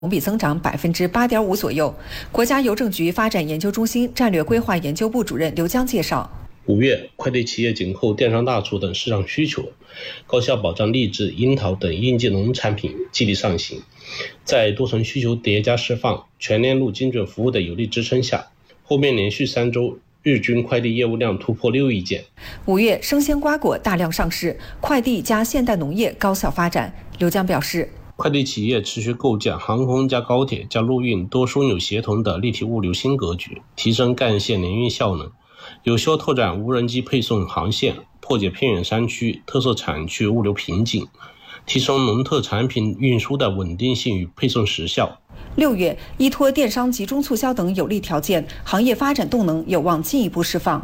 同比增长8.5%左右。国家邮政局发展研究中心战略规划研究部主任刘江介绍 ，5月，快递企业紧扣电商大促等市场需求，高效保障荔枝、樱桃等应季农产品激励上行。在多层需求叠加释放、全链路精准服务的有力支撑下，后面连续3周日均快递业务量突破6亿件。 5月，生鲜瓜果大量上市，快递加现代农业高效发展。刘江表示， 快递企业持续构建航空加高铁加陆运多枢纽协同的立体物流新格局，提升干线联运效能，有效拓展无人机配送航线，破解偏远山区、特色产区物流瓶颈，提升农特产品运输的稳定性与配送时效。 6月，依托电商集中促销等有利条件，行业发展动能有望进一步释放。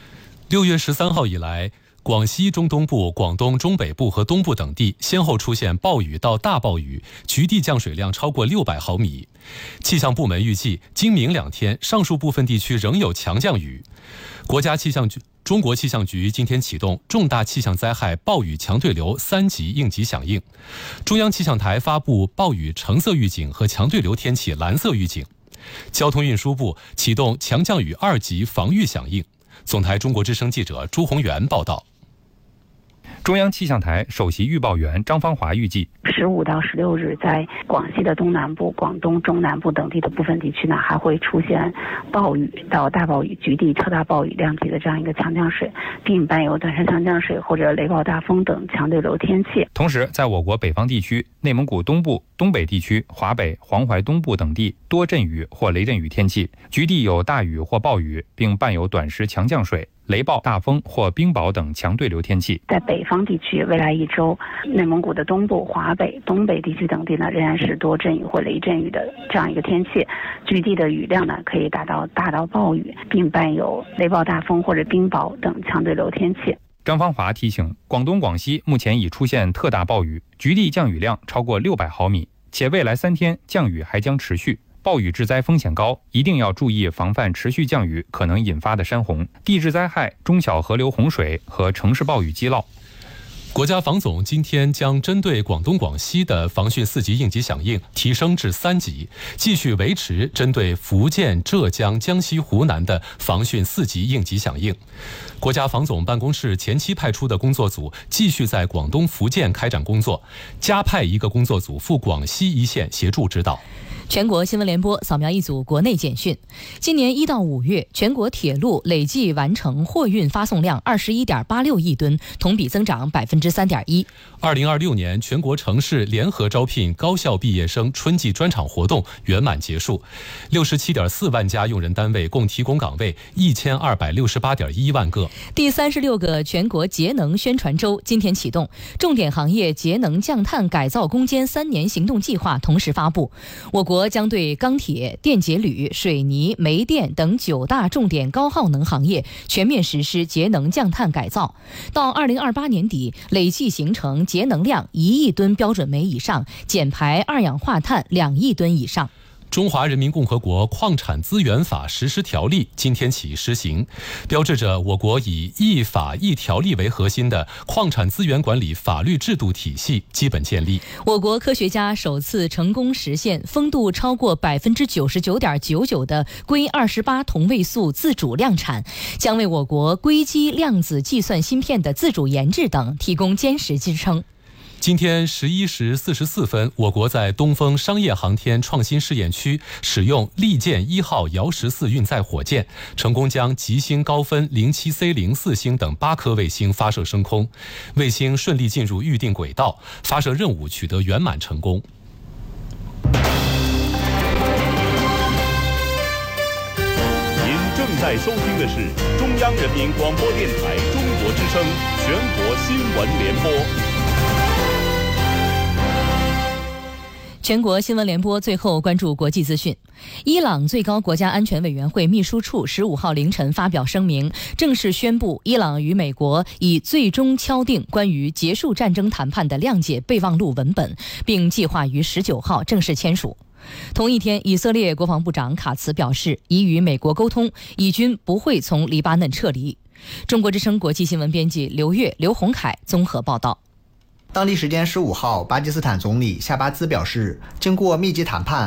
6月13号以来，广西中东部、广东中北部和东部等地先后出现暴雨到大暴雨，局地降水量超过600毫米。气象部门预计，今明2天，上述部分地区仍有强降雨。中国气象局今天启动重大气象灾害暴雨强对流3级应急响应，中央气象台发布暴雨橙色预警和强对流天气蓝色预警，交通运输部启动强降雨2级防御响应。总台中国之声记者朱宏元报道。 中央气象台首席预报员张芳华预计 ，15到16日，在广西的东南部、广东中南部等地的部分地区呢，还会出现暴雨到大暴雨、局地特大暴雨量级的这样一个强降水，并伴有短时强降水或者雷暴大风等强对流天气。 同时，在我国北方地区、内蒙古东部、东北地区、华北、黄淮东部等地多阵雨或雷阵雨天气，局地有大雨或暴雨，并伴有短时强降水、雷暴大风或冰雹等强对流天气。 在北方地区，未来1周，内蒙古的东部、华北、东北地区等地呢，仍然是多阵雨或雷阵雨的这样一个天气，局地的雨量呢可以达到大到暴雨，并伴有雷暴大风或者冰雹等强对流天气。 张芳华提醒，广东、广西目前已出现特大暴雨，局地降雨量超过600毫米，且未来3天降雨还将持续。暴雨致灾风险高，一定要注意防范持续降雨可能引发的山洪、地质灾害、中小河流洪水和城市暴雨积涝。 国家防总今天将针对广东、广西的防汛4级应急响应提升至3级，继续维持针对福建、浙江、江西、湖南的防汛4级应急响应。国家防总办公室前期派出的工作组继续在广东、福建开展工作，加派1个工作组赴广西一线协助指导。 全国新闻联播扫描一组国内简讯。今年1到5月，全国铁路累计完成货运发送量21.86亿吨，同比增长3.1%。 2026年全国城市联合招聘高校毕业生春季专场活动圆满结束，67.4万家用人单位共提供岗位1268.1万个。 第36个全国节能宣传周今天启动，重点行业节能降碳改造攻坚3年行动计划同时发布。我国将对钢铁、电解铝、水泥、煤电等9大重点高耗能行业全面实施节能降碳改造，到2028年底累计形成节能量1亿吨标准煤以上，减排二氧化碳2亿吨以上。 中华人民共和国矿产资源法实施条例今天起施行，标志着我国以一法一条例为核心的矿产资源管理法律制度体系基本建立。 我国科学家首次成功实现风度超过99.99%的硅28同位素自主量产，将为我国硅基量子计算芯片的自主研制等提供坚实支撑。 今天11时44分，我国在东风商业航天创新试验区使用利剑1号遥14运载火箭，成功将极星高分 07C04 星等8颗卫星发射升空，卫星顺利进入预定轨道，发射任务取得圆满成功。 您正在收听的是中央人民广播电台中国之声全国新闻联播。 全国新闻联播最后关注国际资讯。伊朗最高国家安全委员会秘书处15号凌晨发表声明，正式宣布伊朗与美国已最终敲定关于结束战争谈判的谅解备忘录文本，并计划于19号正式签署。同一天，以色列国防部长卡茨表示，已与美国沟通，以军不会从黎巴嫩撤离。中国之声国际新闻编辑刘月、刘洪凯综合报道。 当地时间15号，巴基斯坦总理夏巴兹表示，经过密集谈判，